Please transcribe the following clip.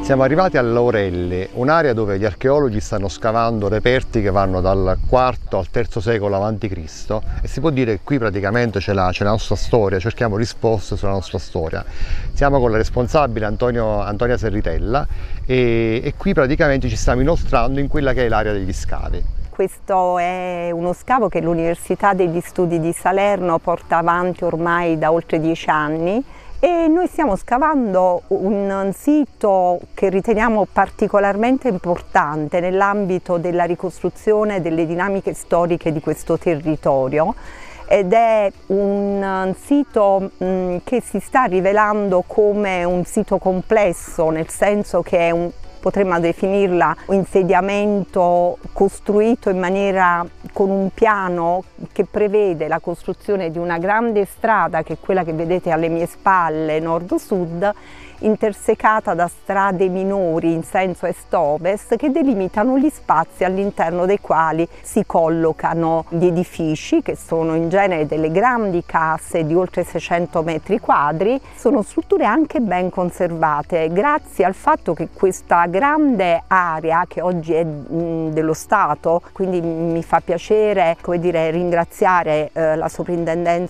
Siamo arrivati a Laurelli, un'area dove gli archeologi stanno scavando reperti che vanno dal IV al III secolo a.C. e si può dire che qui praticamente c'è la nostra storia, cerchiamo risposte sulla nostra storia. Siamo con la responsabile Antonia Serritella e qui praticamente ci stiamo inoltrando in quella che è l'area degli scavi. Questo è uno scavo che l'Università degli Studi di Salerno porta avanti ormai da oltre 10 anni. E noi stiamo scavando un sito che riteniamo particolarmente importante nell'ambito della ricostruzione delle dinamiche storiche di questo territorio ed è un sito che si sta rivelando come un sito complesso, nel senso che è potremmo definirla un insediamento costruito in maniera con un piano che prevede la costruzione di una grande strada, che è quella che vedete alle mie spalle, nord-sud, intersecata da strade minori in senso est-ovest che delimitano gli spazi all'interno dei quali si collocano gli edifici, che sono in genere delle grandi case di oltre 600 metri quadri. Sono strutture anche ben conservate grazie al fatto che questa grande area, che oggi è dello Stato, quindi mi fa piacere, come dire, ringraziare la Soprintendenza